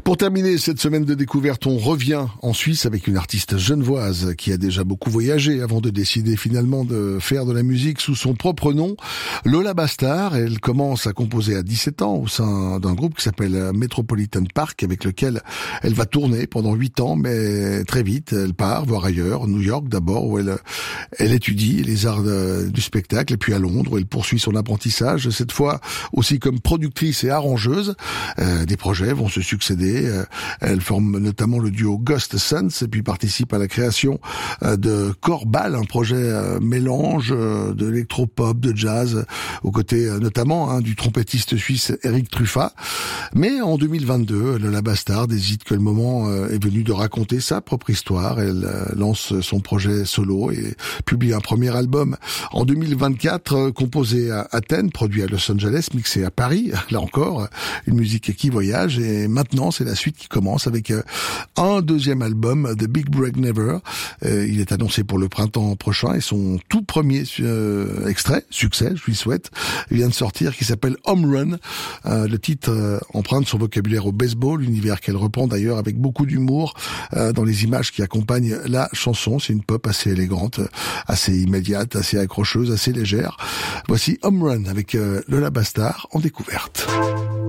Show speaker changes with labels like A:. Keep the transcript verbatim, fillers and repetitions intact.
A: Pour terminer cette semaine de découverte, on revient en Suisse avec une artiste genevoise qui a déjà beaucoup voyagé avant de décider finalement de faire de la musique sous son propre nom, Lola Bastard. Elle commence à composer à dix-sept ans au sein d'un groupe qui s'appelle Metropolitan Park, avec lequel elle va tourner pendant huit ans, mais très vite elle part voir ailleurs, New York d'abord, où elle, elle étudie les arts de, du spectacle, et puis à Londres où elle poursuit son apprentissage, cette fois aussi comme productrice et arrangeuse. Euh, des projets vont se succéder. Euh, elle forme notamment le duo Ghost Sons et puis participe à la création euh, de Corbal, un projet euh, mélange euh, de l'électropop, de jazz, aux côtés euh, notamment hein, du trompettiste suisse Eric Truffat. Mais en deux mille vingt-deux, Lola Bastard décide que le moment euh, est venu de raconter sa propre histoire. Elle euh, lance son projet solo et publie un premier album en deux mille vingt-quatre, euh, composé à Athènes, produit à Los Angeles, mixé à Paris. Là encore, une musique qui voyage. Et maintenant, c'est la suite qui commence avec euh, un deuxième album, The Big Break Never. Euh, il est annoncé pour le printemps prochain et son tout premier euh, extrait, succès, je lui souhaite, vient de sortir, qui s'appelle Home Run. Euh, le titre euh, emprunte son vocabulaire au baseball, univers qu'elle reprend d'ailleurs avec beaucoup d'humour euh, dans les images qui accompagnent la chanson. C'est une pop assez élégante, assez immédiate, assez accrocheuse, assez légère. Voici Home Run avec euh, Lola Bastard en découverte.